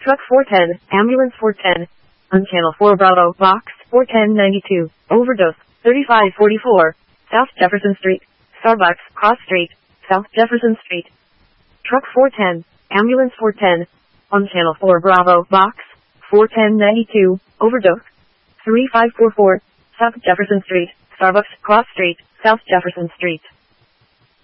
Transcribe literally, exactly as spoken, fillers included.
Truck four ten, Ambulance four ten, on Channel four Bravo, Box four ten ninety-two, Overdose, thirty-five forty-four, South Jefferson Street, Starbucks, Cross Street, South Jefferson Street. Truck four ten, Ambulance four ten, on Channel four Bravo, Box four ten ninety-two, Overdose, thirty-five forty-four, South Jefferson Street, Starbucks, Cross Street, South Jefferson Street.